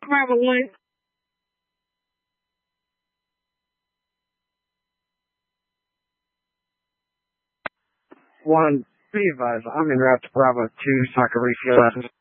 Bravo 1. 1, be advised, I'm en route to Bravo 2 so I can refuel lessons.